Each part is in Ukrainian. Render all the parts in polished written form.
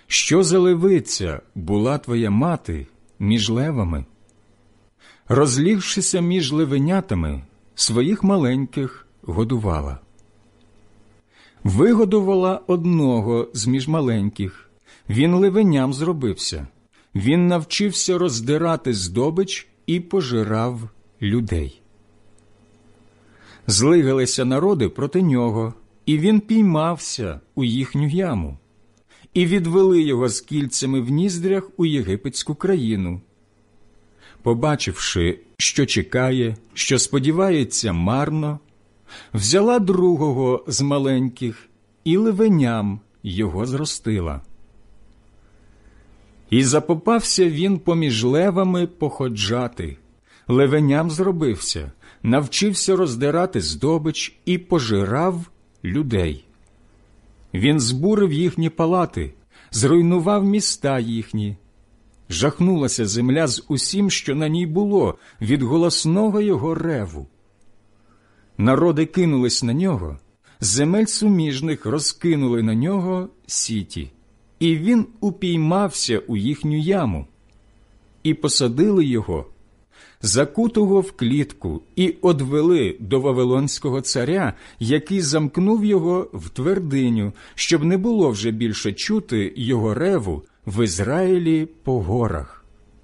Що за левиця була твоя мати між левами? Розлігшися між левенятами, своїх маленьких годувала. Вигодувала одного з-між маленьких, він левеням зробився. Він навчився роздирати здобич і пожирав людей. Злигалися народи проти нього, і він піймався у їхню яму. І відвели його з кільцями в ніздрях у єгипетську країну. Побачивши, що чекає, що сподівається марно, взяла другого з маленьких і левеням його зростила. І запопався він поміж левами походжати, левеням зробився, навчився роздирати здобич і пожирав людей. Він збурив їхні палати, зруйнував міста їхні. Жахнулася земля з усім, що на ній було, від голосного його реву. Народи кинулись на нього, земель суміжних розкинули на нього сіті, і він упіймався у їхню яму. І посадили його, закутого в клітку, і одвели до вавилонського царя, який замкнув його в твердиню, щоб не було вже більше чути його реву в Ізраїлі по горах.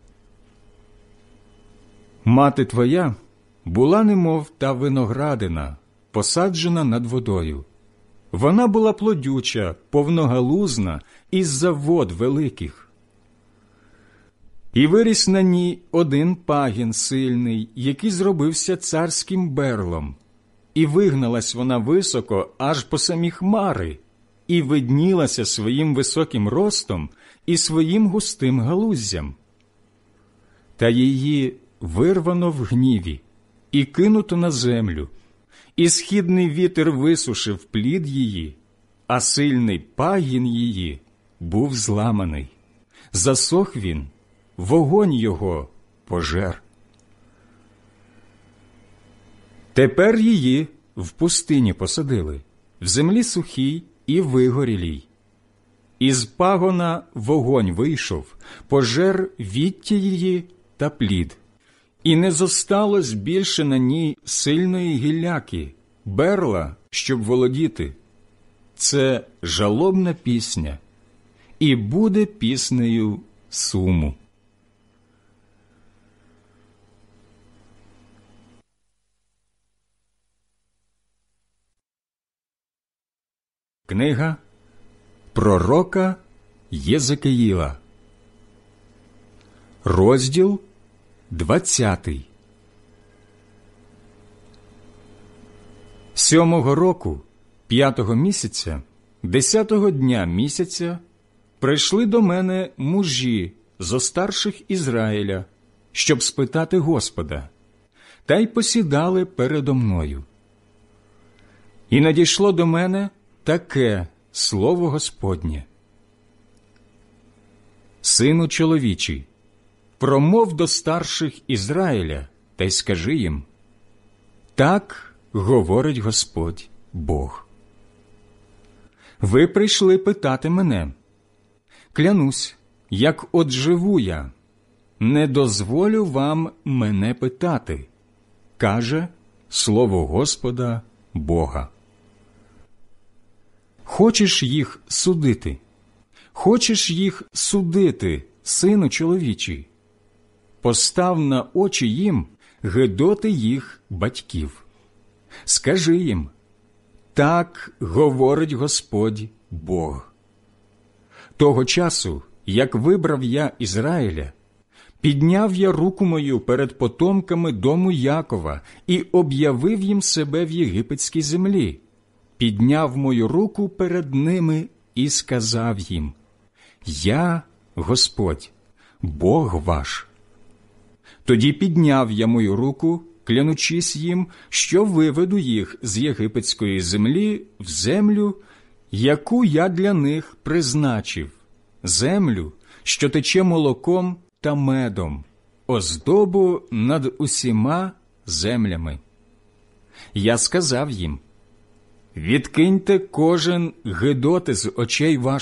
Мати твоя була немов та виноградина, посаджена над водою. Вона була плодюча, повногалузна, із-за вод великих. І виріс на ній один пагін сильний, який зробився царським берлом. І вигналась вона високо аж по самі хмари, і виднілася своїм високим ростом і своїм густим галуздям. Та її вирвано в гніві і кинуто на землю, і східний вітер висушив плід її, а сильний пагін її був зламаний. Засох він, вогонь його пожер. Тепер її в пустині посадили, в землі сухій і вигорілій. Із пагона вогонь вийшов, пожер віття її та плід. І не зосталось більше на ній сильної гілляки, берла, щоб володіти. Це жалобна пісня, і буде піснею суму. Книга пророка Єзекиїла, розділ 20. 7-го року, 5-го місяця, 10-го дня місяця, прийшли до мене мужі зо старших Ізраїля, щоб спитати Господа, та й посідали передо мною. І надійшло до мене таке слово Господнє: «Сину чоловічий, промов до старших Ізраїля, та й скажи їм: так говорить Господь Бог. Ви прийшли питати мене. Клянусь, як от живу я, не дозволю вам мене питати, каже слово Господа Бога. Хочеш їх судити? Хочеш їх судити, сину чоловічий? Постав на очі їм гидоти їх батьків. Скажи їм: так говорить Господь Бог. Того часу, як вибрав я Ізраїля, підняв я руку мою перед потомками дому Якова і об'явив їм себе в єгипетській землі. Підняв мою руку перед ними і сказав їм: я Господь, Бог ваш. Тоді підняв я мою руку, клянучись їм, що виведу їх з єгипетської землі в землю, яку я для них призначив, землю, що тече молоком та медом, оздобу над усіма землями. Я сказав їм: відкиньте кожен гидоти з очей ваших,